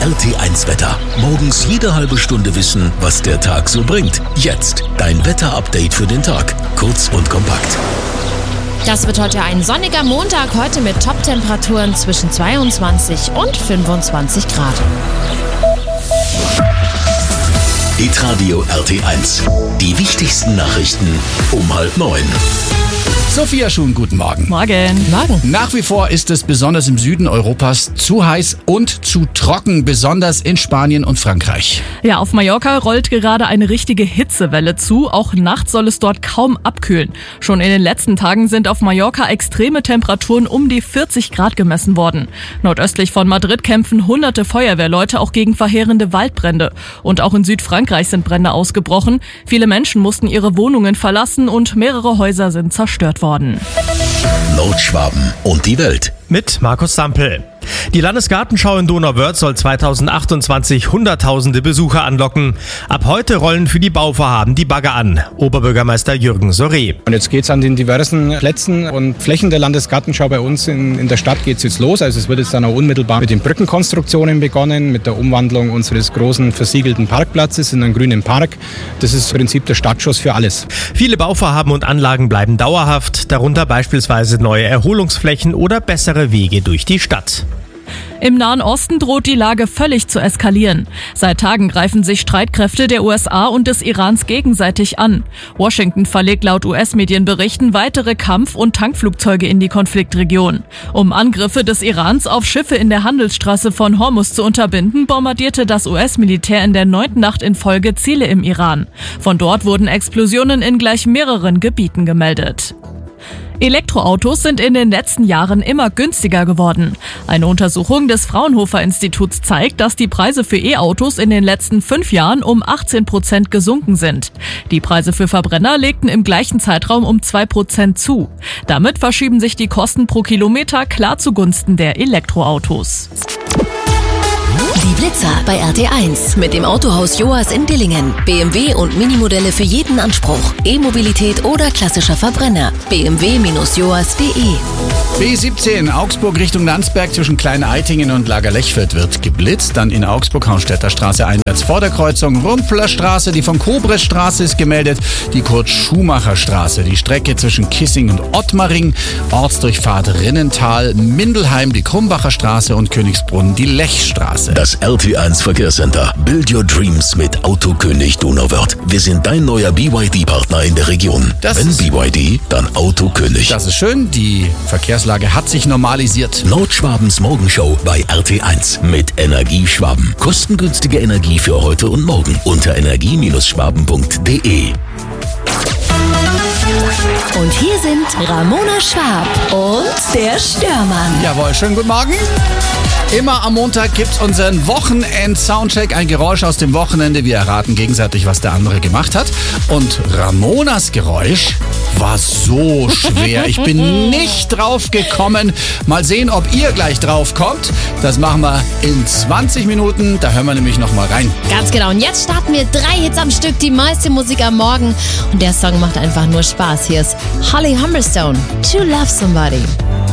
RT1 Wetter. Morgens jede halbe Stunde wissen, was der Tag so bringt. Jetzt dein Wetterupdate für den Tag. Kurz und kompakt. Das wird heute ein sonniger Montag, heute mit Top-Temperaturen zwischen 22 und 25 Grad. Hitradio RT1. Die wichtigsten Nachrichten um 8:30. Sophia Schuhn, guten Morgen. Morgen. Nach wie vor ist es besonders im Süden Europas zu heiß und zu trocken, besonders in Spanien und Frankreich. Ja, auf Mallorca rollt gerade eine richtige Hitzewelle zu. Auch nachts soll es dort kaum abkühlen. Schon in den letzten Tagen sind auf Mallorca extreme Temperaturen um die 40 Grad gemessen worden. Nordöstlich von Madrid kämpfen hunderte Feuerwehrleute auch gegen verheerende Waldbrände. Und auch in Südfrankreich sind Brände ausgebrochen. Viele Menschen mussten ihre Wohnungen verlassen und mehrere Häuser sind zerstört worden. Nordschwaben und die Welt. Mit Markus Sampel. Die Landesgartenschau in Donauwörth soll 2028 Hunderttausende Besucher anlocken. Ab heute rollen für die Bauvorhaben die Bagger an. Oberbürgermeister Jürgen Soré. Und jetzt geht's an den diversen Plätzen und Flächen der Landesgartenschau bei uns in der Stadt geht's jetzt los. Also es wird jetzt dann auch unmittelbar mit den Brückenkonstruktionen begonnen, mit der Umwandlung unseres großen versiegelten Parkplatzes in einen grünen Park. Das ist im Prinzip der Startschuss für alles. Viele Bauvorhaben und Anlagen bleiben dauerhaft, darunter beispielsweise neue Erholungsflächen oder bessere Wege durch die Stadt. Im Nahen Osten droht die Lage völlig zu eskalieren. Seit Tagen greifen sich Streitkräfte der USA und des Irans gegenseitig an. Washington verlegt laut US-Medienberichten weitere Kampf- und Tankflugzeuge in die Konfliktregion. Um Angriffe des Irans auf Schiffe in der Handelsstraße von Hormuz zu unterbinden, bombardierte das US-Militär in der 9. Nacht in Folge Ziele im Iran. Von dort wurden Explosionen in gleich mehreren Gebieten gemeldet. Elektroautos sind in den letzten Jahren immer günstiger geworden. Eine Untersuchung des Fraunhofer-Instituts zeigt, dass die Preise für E-Autos in den letzten 5 Jahren um 18% gesunken sind. Die Preise für Verbrenner legten im gleichen Zeitraum um 2% zu. Damit verschieben sich die Kosten pro Kilometer klar zugunsten der Elektroautos. Die Blitzer bei RT1 mit dem Autohaus Joas in Dillingen. BMW und Minimodelle für jeden Anspruch. E-Mobilität oder klassischer Verbrenner. bmw-joas.de. B17 Augsburg Richtung Landsberg zwischen Klein-Eitingen und Lagerlechfeld wird geblitzt. Dann in Augsburg Haunstädter Straße einwärts vor der Kreuzung Rumpler Straße. Die von Kobres-Straße ist gemeldet. Die Kurt-Schumacher-Straße. Die Strecke zwischen Kissing und Ottmaring. Ortsdurchfahrt Rinnental, Mindelheim, die Krumbacher Straße und Königsbrunn die Lechstraße. Das RT1 Verkehrscenter. Build your dreams mit Autokönig Donauwörth. Wir sind dein neuer BYD-Partner in der Region. Wenn BYD, dann Autokönig. Das ist schön. Die Verkehrslage hat sich normalisiert. Nordschwabens Morgenshow bei RT1 mit Energie Schwaben. Kostengünstige Energie für heute und morgen unter energie-schwaben.de. Und hier sind Ramona Schwab und der Störmann. Jawohl, schönen guten Morgen. Immer am Montag gibt's unseren Wochenend-Soundcheck, ein Geräusch aus dem Wochenende. Wir erraten gegenseitig, was der andere gemacht hat. Und Ramonas Geräusch war so schwer. Ich bin nicht drauf gekommen. Mal sehen, ob ihr gleich drauf kommt. Das machen wir in 20 Minuten. Da hören wir nämlich noch mal rein. Ganz genau. Und jetzt starten wir 3 Hits am Stück, die meiste Musik am Morgen. Und der Song macht einfach nur Spaß. Hier ist Holly Humberstone, To Love Somebody.